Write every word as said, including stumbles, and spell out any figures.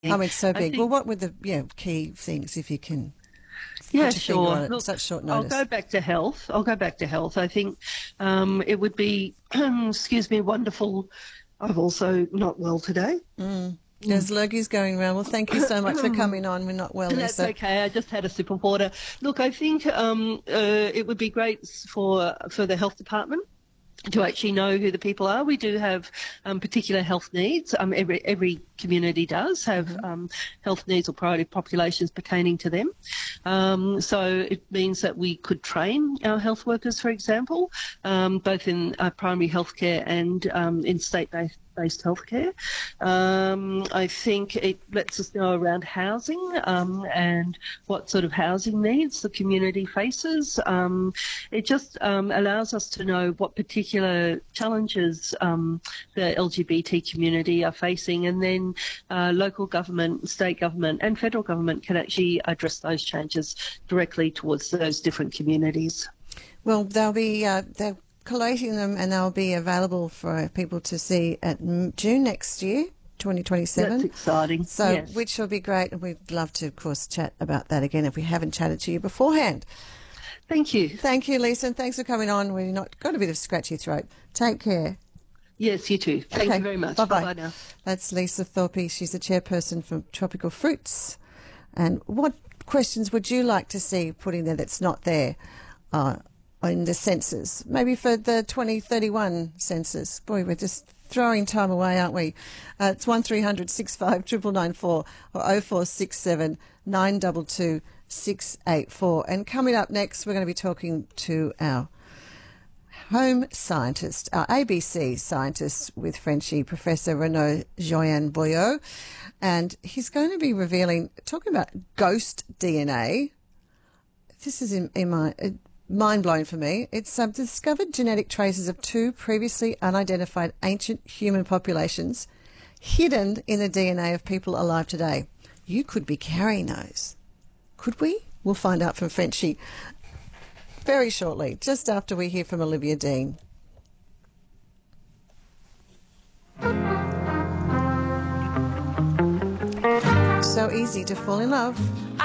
I mean, so I big. think- Well, what were the yeah key things, if you can Yeah, put your finger sure. on it, Look, such short I'll notice? go back to health. I'll go back to health. I think um, it would be, excuse me, wonderful. I'm also not well today. There's lurgies going around. Well, thank you so much for coming on. We're not well, And that's Lisa. okay. I just had a sip of water. Look, I think um, uh, it would be great for for the health department to actually know who the people are. We do have um, particular health needs. Um, every every community does have Mm-hmm. um, health needs or priority populations pertaining to them. Um, so it means that we could train our health workers, for example, um, both in uh, primary healthcare and um, in state-based based healthcare. Um, I think it lets us know around housing um, and what sort of housing needs the community faces. Um, it just um, allows us to know what particular challenges um, the L G B T community are facing, and then uh, local government, state government and federal government can actually address those changes directly towards those different communities. Well, they'll be uh, they're collating them, and they'll be available for people to see at m- June next year, twenty twenty-seven. That's exciting. So, Yes. which will be great, and we'd love to, of course, chat about that again if we haven't chatted to you beforehand. Thank you. Thank you, Lisa, and thanks for coming on. We've not got a bit of scratchy throat. Take care. Yes, you too. Thank Okay, you very much. bye-bye. Bye-bye now. That's Lisa Thorpe. She's the chairperson for Tropical Fruits. And what questions would you like to see put in there that's not there uh, in the census? Maybe for the twenty thirty-one census. Boy, we're just throwing time away, aren't we? Uh, it's one three hundred six five nine nine nine four or oh four six seven nine two two six eight four. And coming up next, we're going to be talking to our home scientist, our A B C scientist with Frenchie, Professor Renaud Joyen-Boyau, and he's going to be revealing, talking about ghost D N A. This is in, in my uh, mind-blowing for me. It's um, discovered genetic traces of two previously unidentified ancient human populations hidden in the D N A of people alive today. You could be carrying those. Could we? We'll find out from Frenchie very shortly, just after we hear from Olivia Dean. So easy to fall in love.